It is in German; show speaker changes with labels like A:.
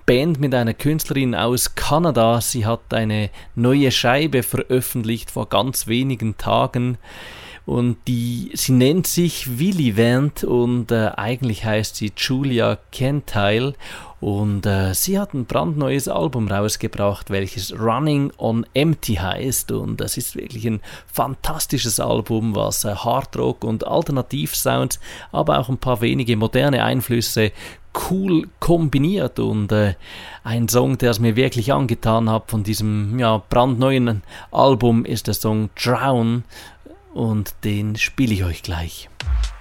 A: Band mit einer Künstlerin aus Kanada. Sie hat eine neue Scheibe veröffentlicht vor ganz wenigen Tagen. Und sie nennt sich Willy Vent und eigentlich heißt sie Julia Kentile. Und sie hat ein brandneues Album rausgebracht, welches Running on Empty heißt. Und das ist wirklich ein fantastisches Album, was Hardrock und Alternativsounds, aber auch ein paar wenige moderne Einflüsse cool kombiniert. Und ein Song, der es mir wirklich angetan hat von diesem brandneuen Album, ist der Song Drown. Und den spiele ich euch gleich.